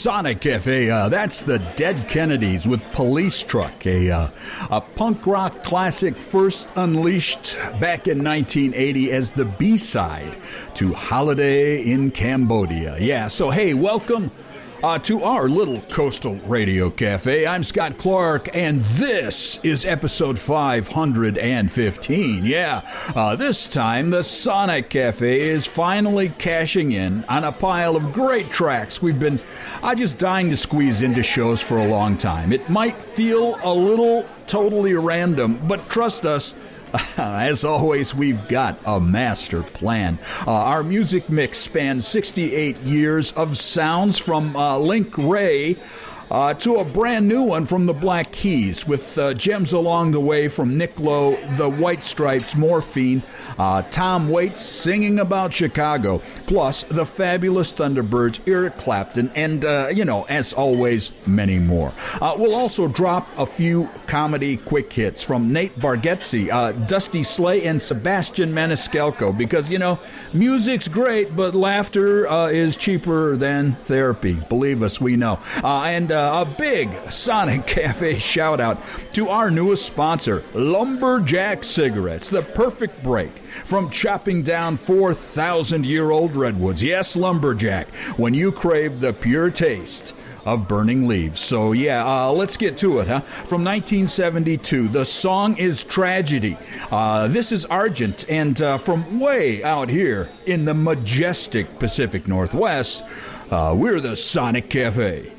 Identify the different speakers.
Speaker 1: Sonic Cafe. That's the Dead Kennedys with Police Truck, a punk rock classic first unleashed back in 1980 as the B-side to Holiday in Cambodia. Yeah, so hey, welcome to our little coastal radio cafe. I'm Scott Clark, and this is episode 515. Yeah, this time the Sonic Cafe is finally cashing in on a pile of great tracks we've been just dying to squeeze into shows for a long time. It might feel a little totally random, but trust us, as always, we've got a master plan. Our music mix spans 68 years of sounds from Link Wray to a brand new one from the Black Keys, with gems along the way from Nick Lowe, the White Stripes, Morphine, Tom Waits singing about Chicago, plus the fabulous Thunderbirds, Eric Clapton, and, as always, many more. We'll also drop a few comedy quick hits from Nate Bargatze, Dusty Slay, and Sebastian Maniscalco, because, music's great, but laughter is cheaper than therapy. Believe us, we know. And a big Sonic Cafe shout out to our newest sponsor, Lumberjack Cigarettes, the perfect break from chopping down 4,000-year-old redwoods. Yes, Lumberjack, when you crave the pure taste of burning leaves. So yeah, let's get to it, huh? From 1972, the song is Tragedy. This is Argent, and from way out here in the majestic Pacific Northwest, we're the Sonic Cafe.